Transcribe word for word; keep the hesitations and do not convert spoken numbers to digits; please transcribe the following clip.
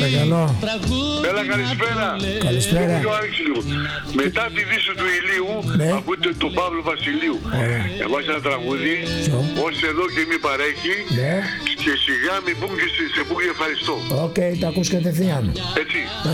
Παρακαλώ. Έλα, καλησπέρα. Καλησπέρα. Μετά τη δύση του ηλίου, ναι. ακούτε τον Παύλο Βασιλείου. Ωραία. Εγώ σε ένα τραγούδι, ως εδώ και μη παρέχει, ναι. και σιγά μη πούν και σε, σε πούν και ευχαριστώ. Οκ, okay, το ακούς κατευθείαν. Έτσι. Να